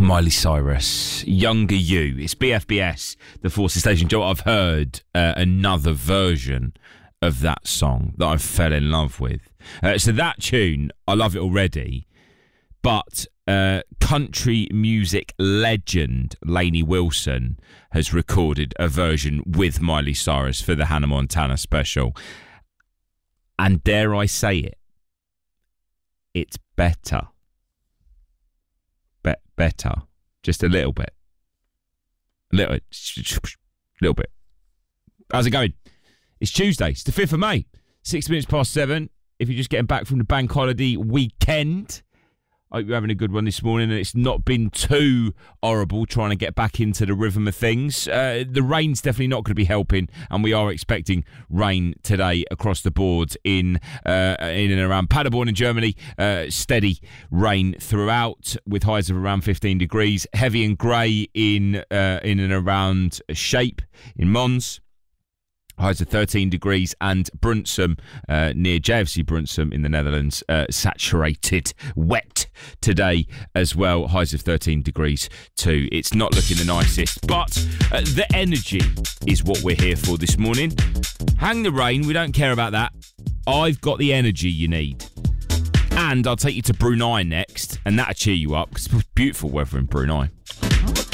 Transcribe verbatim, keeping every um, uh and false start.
Miley Cyrus, Younger You. It's B F B S, the Forces Station. Joe, I've heard uh, another version of that song that I fell in love with. Uh, so that tune, I love it already. But uh, country music legend Lainey Wilson has recorded a version with Miley Cyrus for the Hannah Montana special. And dare I say it, it's better. Be- better. Just a little bit. A little, little bit. How's it going? It's Tuesday. It's the fifth of May. Six minutes past seven. If you're just getting back from the bank holiday weekend, I hope you're having a good one this morning and it's not been too horrible trying to get back into the rhythm of things. Uh, the rain's definitely not going to be helping, and we are expecting rain today across the board in uh, in and around Paderborn in Germany. Uh, steady rain throughout with highs of around fifteen degrees. Heavy and grey in, uh, in and around Shape in Mons. Highs of thirteen degrees, and Brunsum, uh, near J F C Brunsum in the Netherlands, uh, saturated, wet today as well. Highs of thirteen degrees too. It's not looking the nicest, but uh, the energy is what we're here for this morning. Hang the rain, we don't care about that. I've got the energy you need. And I'll take you to Brunei next, and that'll cheer you up, because it's beautiful weather in Brunei.